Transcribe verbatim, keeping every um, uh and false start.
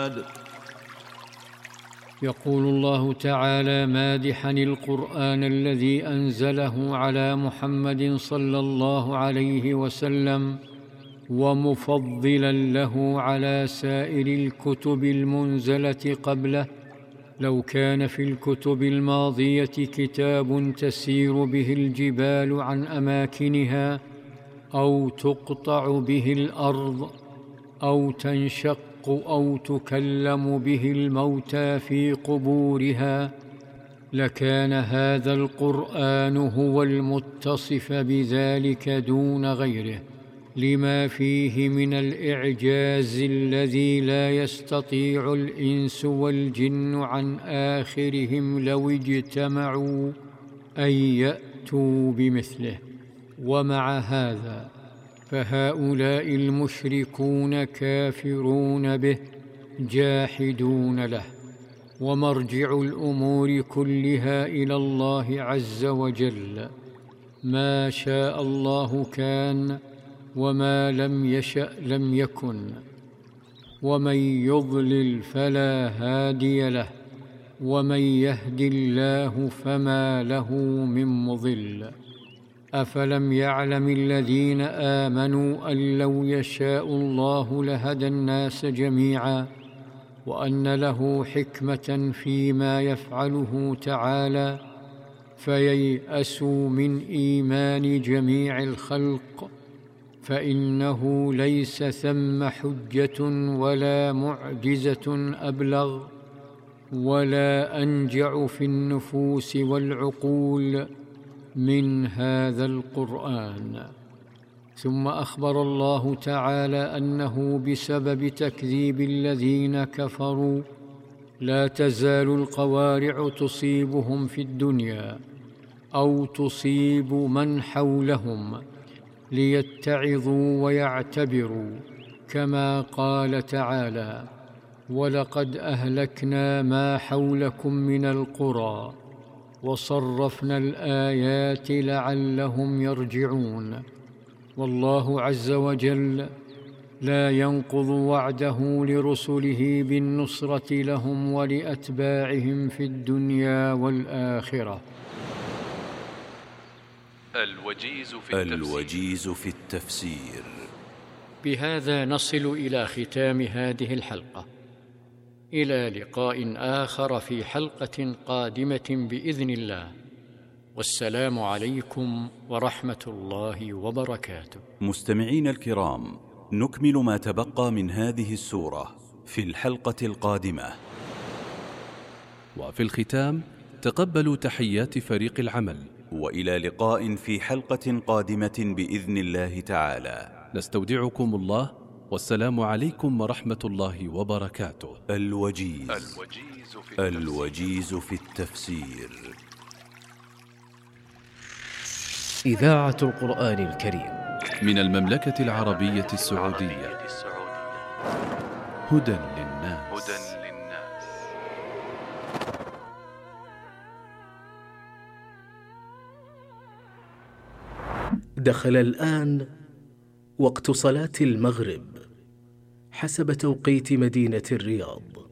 يقول الله تعالى مادحا القرآن الذي أنزله على محمد صلى الله عليه وسلم ومفضلا له على سائر الكتب المنزلة قبله: لو كان في الكتب الماضية كتاب تسير به الجبال عن أماكنها، أو تقطع به الأرض، أو تنشق أو تكلم به الموتى في قبورها، لكان هذا القرآن هو المتصف بذلك دون غيره، لما فيه من الإعجاز الذي لا يستطيع الإنس والجن عن آخرهم لو اجتمعوا أن يأتوا بمثله. ومع هذا فهؤلاء المشركون كافرون به جاحدون له، ومرجع الأمور كلها إلى الله عز وجل. ما شاء الله كان، وما لم يشأ لم يكن، ومن يضلل فلا هادي له، ومن يهد الله فما له من مضل. أفلم يعلم الذين آمنوا أن لو يشاء الله لهدى الناس جميعا، وأن له حكمة فيما يفعله تعالى، فييأسوا من إيمان جميع الخلق، فإنه ليس ثم حجة ولا معجزة أبلغ ولا أنجع في النفوس والعقول من هذا القرآن. ثم أخبر الله تعالى أنه بسبب تكذيب الذين كفروا لا تزال القوارع تصيبهم في الدنيا أو تصيب من حولهم ليتعظوا ويعتبروا، كما قال تعالى: ولقد أهلكنا ما حولكم من القرى وصرفنا الآيات لعلهم يرجعون. والله عز وجل لا ينقض وعده لرسله بالنصرة لهم ولأتباعهم في الدنيا والآخرة. الوجيز في التفسير, الوجيز في التفسير. بهذا نصل إلى ختام هذه الحلقة، إلى لقاء آخر في حلقة قادمة بإذن الله، والسلام عليكم ورحمة الله وبركاته. مستمعين الكرام، نكمل ما تبقى من هذه السورة في الحلقة القادمة. وفي الختام تقبلوا تحيات فريق العمل، وإلى لقاء في حلقة قادمة بإذن الله تعالى. نستودعكم الله، والسلام عليكم ورحمة الله وبركاته. الوجيز, الوجيز, في, الوجيز في التفسير. إذاعة القرآن الكريم من المملكة العربية السعودية. هدى للناس. هدى للناس. دخل الآن وقت صلاة المغرب حسب توقيت مدينة الرياض.